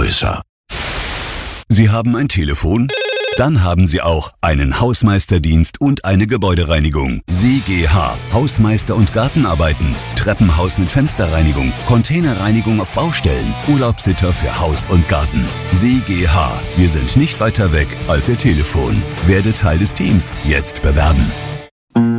größer. Sie haben ein Telefon? Dann haben Sie auch einen Hausmeisterdienst und eine Gebäudereinigung. SIGH, Hausmeister- und Gartenarbeiten, Treppenhaus mit Fensterreinigung, Containerreinigung auf Baustellen, Urlaubssitter für Haus und Garten. SIGH, wir sind nicht weiter weg als Ihr Telefon. Werde Teil des Teams. Jetzt bewerben.